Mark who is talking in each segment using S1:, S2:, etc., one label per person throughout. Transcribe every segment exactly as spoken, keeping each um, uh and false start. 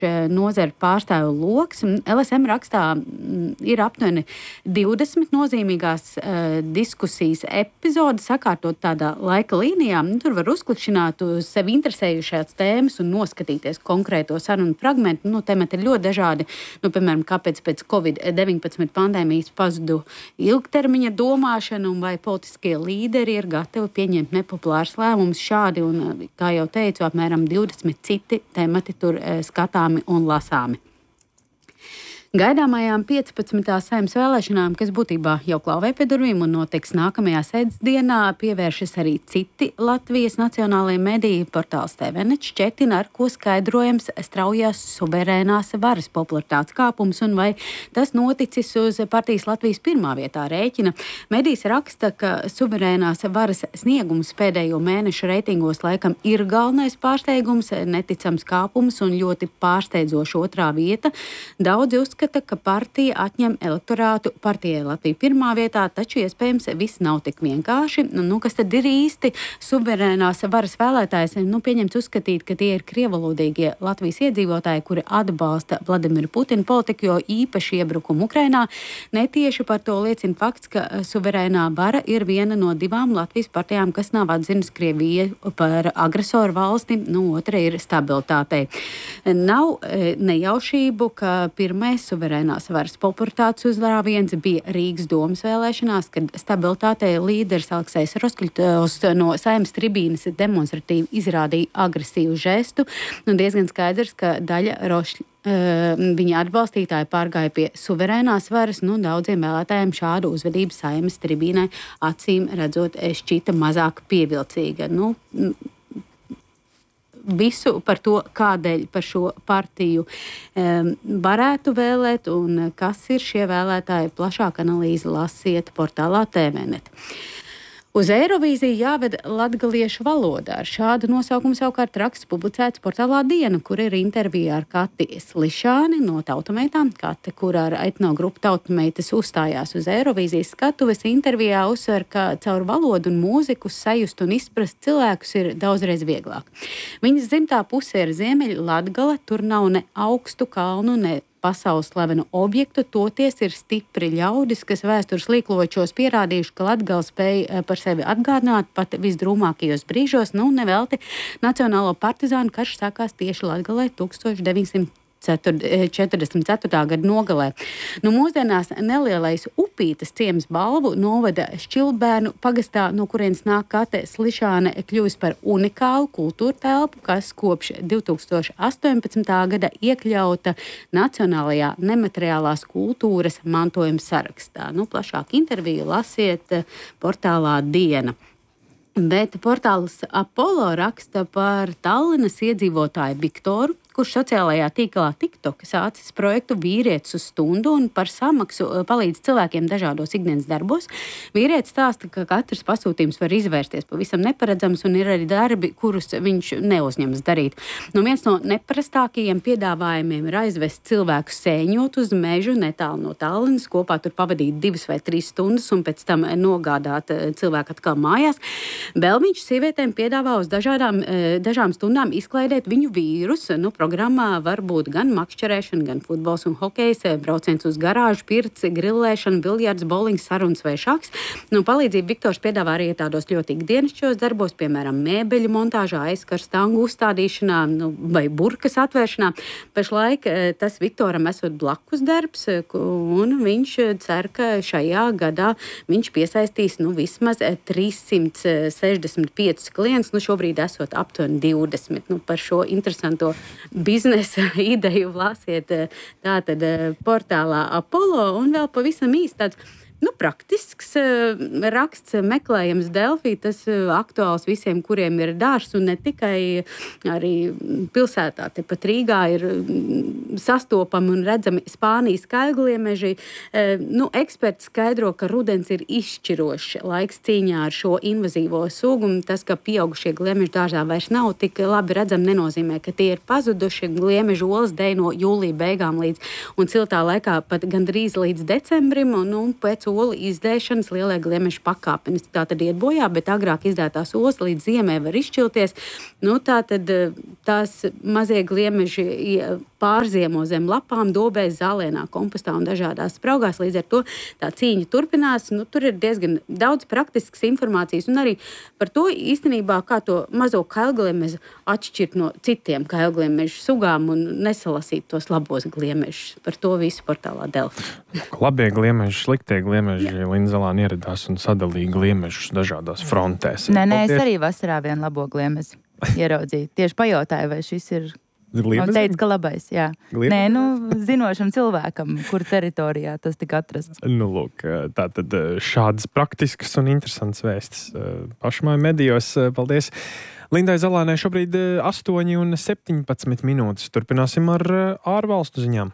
S1: nozara pārstāvju loks. L S M rakstā ir aptuveni divdesmit nozīmīgās uh, diskusijas epizodes, sakārtot tādā laika līnijā. Tur var uzklikšķināt uz sevi interesējušās tēmas un noskatīties konkrēto sarunu fragmentu. Nu, temati ir ļoti dažādi. Nu, piemēram, kāpēc pēc covid deviņpadsmit pandēmijas pazudu ilgtermiņa domāšana un vai politiskie līderi ir gatavi pieņemt nepopulārus lēmumus šādi. Un, kā jau teicu, apmēram divdesmit citi temati tur uh, skatāmi un lasāmi. Gaidāmajām piecpadsmitajām Saeimas vēlēšanām, kas būtībā jau klauvē pie durvīm un notiks nākamajā sēdesdienā, pievēršas arī citi Latvijas nacionālajie mediji. Portāls T V Net šķetina, ar ko skaidrojams straujās suverēnās varas popularitātes kāpums un vai tas noticis uz partijas Latvijas pirmā vietā rēķina. Medijs raksta, ka suverēnās varas sniegums pēdējo mēnešu reitingos laikam ir galvenais pārsteigums, neticams kāpums un ļoti pārsteidzoša otrā vieta. Daudzi uzskata, ka partija atņem elektorātu partijai Latvija pirmā vietā, taču iespējams viss nav tik vienkārši. Nu, kas tad ir īsti suverēnās varas vēlētājs? Nu, pieņemts uzskatīt, ka tie ir krievalodīgie Latvijas iedzīvotāji, kuri atbalsta Vladimiru Putinu politiku, jo īpaši iebrukumu Ukrainā. Netieši par to liecina fakts, ka suverēnā vara ir viena no divām Latvijas partijām, kas nav atzinis Krieviju par agresoru valsti, nu, otra ir stabilitātei. Nav nejaušību, ka pirmais suverēnās varas popularitātes uzrāviens bija Rīgas domas vēlēšanās, kad stabilitātei līderis Aleksejs Roskļovs no Saeimas tribīnes demonstratīvi izrādīja agresīvu žestu. Nu, diezgan skaidrs, ka daļa Rošļ, uh, viņa atbalstītāji pārgāja pie suverēnās varas. Nu, daudziem vēlētājiem šādu uzvedību Saeimas tribīnai acīm redzot šķita mazāk pievilcīga. Nu, Visu par to, kādēļ par šo partiju um, varētu vēlēt un kas ir šie vēlētāji, plašāk analīzi lasiet portālā T V Net. Uz Eirovīziju jāved latgaliešu valodā. Ar šādu nosaukumu savukārt raksts publicēts portālā Diena, kur ir intervija ar Kati Slišāni no Tautumeitām. Kate, kur ar etnogrupu Tautumeitas uzstājās uz Eirovīzijas skatuves, intervijā uzsver, ka caur valodu un mūziku sajust un izprast cilvēkus ir daudzreiz vieglāk. Viņas dzimtā puse ir Ziemeļa Latgale, tur nav ne augstu kalnu, ne pasaules slavenu objektu, toties ir stipri ļaudis, kas vēstures līkločos pierādījuši, ka Latgale spēja par sevi atgādināt pat visdrūmākajos brīžos. Nu, nevelti Nacionālo partizānu karš sākās tieši Latgalē tūkstoš deviņsimt četrdesmit ceturtā gada nogalē. Nu, mūsdienās nelielais Upītes ciems Balvu novada Šķilbērnu pagastā, no kurienes nāk Kate Slišāne, kļuvis par unikālu kultūra telpu, kas kopš divtūkstoš astoņpadsmitā gada iekļauta Nacionālajā nemateriālās kultūras mantojuma sarakstā. Nu, plašāk interviju lasiet portālā Diena. Bet portāls Apollo raksta par Tallinas iedzīvotāju Viktoru, kurš sociālajā tīklā TikTok sācis projektu Vīrietis uz stundu un par samaksu palīdz cilvēkiem dažādos ikdienas darbos. Vīrietis stāsta, ka katrs pasūtījums var izvērsties pavisam neparedzams un ir arī darbi, kurus viņš neuzņemas darīt. Nu, viens no neparastākajiem piedāvājumiem ir aizvest cilvēku sēņot uz mežu netālu no Tallinas, kopā tur pavadīt divas vai trīs stundas un pēc tam nogādāt cilvēku atkal mājās. Vēl viņš sievietēm piedāvā uz dažādām, dažām stundām izklaidēt viņu vīrus. Nu, programmā var būt gan makšķerēšana, gan futbols un hokejs, brauciens uz garāžu, pirts, grillēšana, biljards, bolings, sarunas vai šaks. Nu, palīdzību Viktors piedāvā arī tādos ļoti ikdienišķos darbos, piemēram, mēbeļu montāžā, aizkar stangu uzstādīšanā, nu, vai burkas atvēršanā. Pašlaik tas Viktoram esot blakus darbs, un viņš cer, ka šajā gadā viņš piesaistīs nu, vismaz trīssimt sešdesmit piecus klientus, nu, šobrīd esot aptuveni divdesmit. Nu, par šo interesanto biznesa ideju lasiet tātad portālā Apollo un vēl pavisam īsti tāds nu, praktisks raksts meklējams Delfī, tas aktuāls visiem, kuriem ir dārzs, un ne tikai arī pilsētā, tepat Rīgā ir sastopami un redzami Spānijas skaļgliemeži. Nu, eksperti skaidro, ka rudens ir izšķirošs laiks cīņā ar šo invazīvo sugu, un tas, ka pieaugušie gliemeži dārzā vairs nav tik labi redzami, nenozīmē, ka tie ir pazuduši. Gliemežu olas dej no jūlija beigām līdz un ciltā laikā pat gandrīz līdz decembrim, un, un pēc olu izdēšanas lielie gliemeži pakāpeniski tātad iet bojā, bet agrāk izdētās olas līdz ziemē var izšķilties. Nu, tātad tās mazie gliemeži pārziemo zem lapām, dobēs, zālienā, kompostā un dažādās spraugās. Līdz ar to tā cīņa turpinās. Nu, tur ir diezgan daudz praktiskas informācijas un arī par to īstenībā, kā to mazo kailgliemežu atšķirt no citiem kailgliemežu sugām un nesalasīt tos labos gliemežus. Par to visu portālā Delfi.
S2: Labie gliemeži, sliktie gliemeži, Linda Zalāne ieradās un sadalīja gliemežus dažādās frontēs.
S3: Nē, nē, es arī vasarā vienu labo gliemezi ieraudzīju. Tieši pajautāju, vai šis ir... Un teica, ka labais, jā. Gliemeži? Nē, nu, zinošam cilvēkam, kur teritorijā tas tika atrasts.
S2: Nu, lūk, tātad šādas praktiskas un interesantas vēstis pašmāju medijos. Paldies! Lindai Zalānei šobrīd astoņi un septiņpadsmit minūtes. Turpināsim ar ārvalstu ziņām.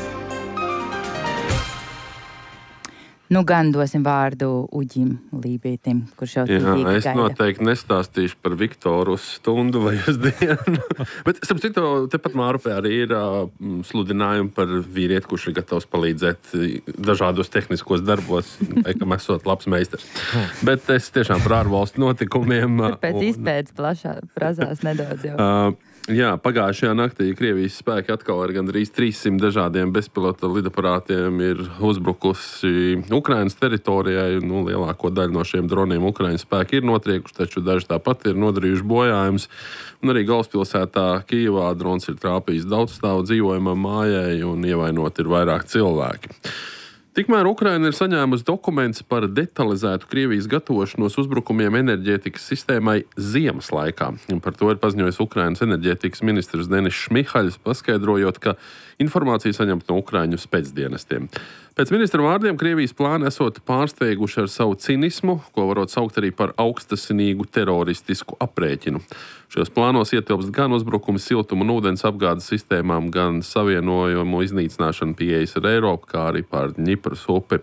S3: Nu, gan dosim vārdu Uģim Lībītim, kurš jau tīk gaida.
S4: Jā, es noteikti nestāstīšu par Viktoru uz stundu vai uz dienu. Bet, starp citu, tepat Mārupē arī ir uh, sludinājumi par vīrieti, kurš ir gatavs palīdzēt dažādos tehniskos darbos, vai kam esot labs meistars. Bet es tiešām par ārvalstu notikumiem...
S3: Tur pēc un... izpētes plašā frazās nedaudz jau.
S4: Uh, Jā, pagājušajā naktī Krievijas spēki atkal ar gandrīz trīssimt dažādiem bezpilota lidaparātiem ir uzbrukusi Ukrainas teritorijai. Nu, lielāko daļu no šiem droniem Ukrainas spēki ir notriekuši, taču daži tāpat ir nodarījuši bojājumus. Un arī galvaspilsētā Kijevā drons ir trāpījis daudzstāvu dzīvojamam mājai un ievainoti ir vairāk cilvēki. Tikmēr Ukraina ir saņēmusi dokumentus par detalizētu Krievijas gatavošanos uzbrukumiem enerģētikas sistēmai ziemas laikā. Un par to ir paziņojis Ukrainas enerģētikas ministrs Denis Šmihaļs, paskaidrojot, ka informācija saņemta no Ukraiņu spēcdienestiem. Pēc ministra vārdiem Krievijas plāni esot pārsteiguši ar savu cinismu, ko varot saukt arī par augstasinīgu teroristisku aprēķinu. Šajos plānos ietilpst gan uzbrukumi siltuma un ūdens apgādes sistēmām, gan savienojumu iznīcināšanu pieejas ar Eiropu, kā arī pār Dņipras upi.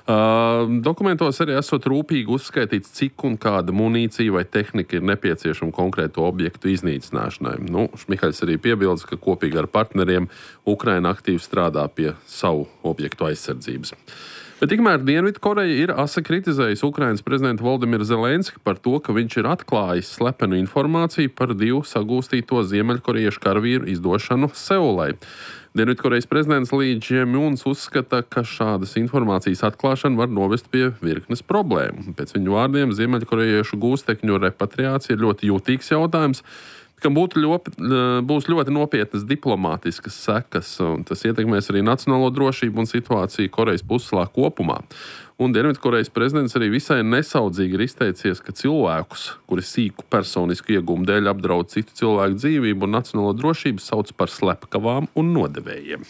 S4: Uh, dokumentos arī esot rūpīgi uzskaitīts, cik un kāda munīcija vai tehnika ir nepieciešama konkrēto objektu iznīcināšanai. Nu, Šmihaļs arī piebildes, ka kopīgi ar partneriem Ukraina aktīvi strādā pie savu objektu aizsardzības. Bet tikmēr Dienvidkoreja ir asa kritizējusi Ukrainas prezidentu Voldimiru Zelenski par to, ka viņš ir atklājis slepenu informāciju par divu sagūstīto ziemeļkoriešu karavīru izdošanu Seulai. Dienvidkorejas prezidents Lī Džemjuns uzskata, ka šādas informācijas atklāšana var novest pie virknes problēmu. Pēc viņu vārdiem ziemeļkorejiešu gūstekņu repatriācija ir ļoti jūtīgs jautājums, kam būtu ļoti, būs ļoti nopietnas diplomātiskas sekas, un tas ietekmēs arī nacionālo drošību un situāciju Korejas puselā kopumā. Un Dienvidkorejas prezidents arī visai nesaudzīgi ir izteicies, ka cilvēkus, kuri sīku personisku iegumu dēļ apdraud citu cilvēku dzīvību un nacionālo drošību, sauc par slepkavām un nodevējiem.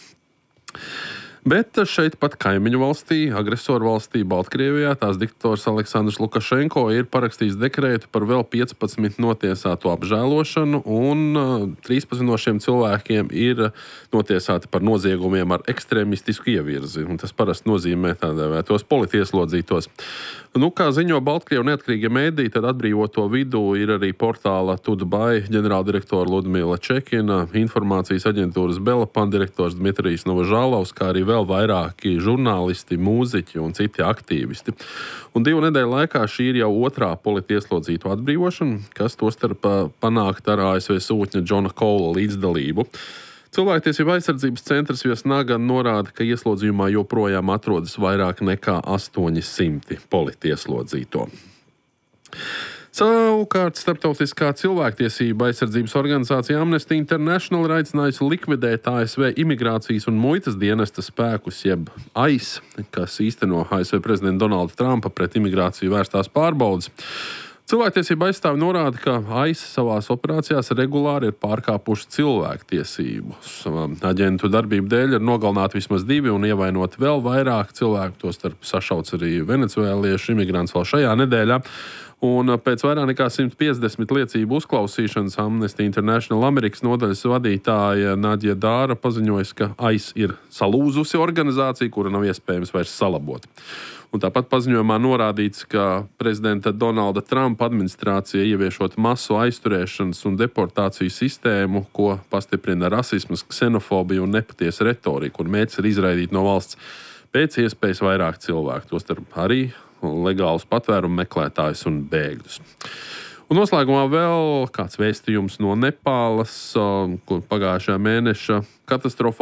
S4: Bet šeit pat kaimiņu valstī, agresoru valstī Baltkrievijā, tās diktators Aleksandrs Lukašenko ir parakstījis dekrētu par vēl piecpadsmit notiesāto apžēlošanu, un trīspadsmit no šiem cilvēkiem ir notiesāti par noziegumiem ar ekstrēmistisku ievirzi. Un tas parasti nozīmē tādēvētos politieslodzītos. Nu, kā ziņo Baltkrievu neatkarīgie mēdī, tad atbrīvoto vidū ir arī portāla Tudbai ģenerāldirektora Ludmila Čekina, informācijas aģentūras Belapan direktors Dmitrijs Novožālovs, kā arī vēl vairāki žurnālisti, mūziķi un citi aktīvisti. Un divu nedēļu laikā šī ir jau otrā politieslodzīto atbrīvošana, kas tostarp panākt ar A S V sūtņa Džona Koula līdzdalību. Cilvēktiesība aizsardzības centrs Viesnagan norāda, ka ieslodzījumā joprojām atrodas vairāk nekā astoņi simti politieslodzīto. Savukārt starptautiskā cilvēktiesība aizsardzības organizācija Amnesty International ir aicinājusi likvidēt A S V imigrācijas un muitas dienesta spēkus, jeb I C E, kas īsteno A S V prezidenta Donalda Trumpa pret imigrāciju vērstās pārbaudes. Cilvēktiesība aizstāvi norāda, ka I C E savās operācijās regulāri ir pārkāpuši cilvēktiesību. Aģentu darbību dēļ ir nogalināti vismaz divi un ievainoti vēl vairāk cilvēku, tostarp sašauts arī venecuēliešu imigrants vēl šajā nedēļā. Un pēc vairāk nekā simt piecdesmit liecību uzklausīšanas Amnesty International Amerikas nodaļas vadītāja Nadja Dāra paziņojas, ka I C E ir salūzusi organizācija, kura nav iespējams vairs salabot. Un tāpat paziņojumā norādīts, ka prezidenta Donalda Trumpa administrācija ieviešot masu aizturēšanas un deportāciju sistēmu, ko pastiprina rasismas, ksenofobija un nepatiesa retorika, kur mērķis ir izraidīt no valsts pēc iespējas vairāk cilvēku, tostarp arī legālus patvērumu meklētājus un bēgļus. Un noslēgumā vēl kāds vēstījums no Nepālas, kur pagājušā mēneša katastrofā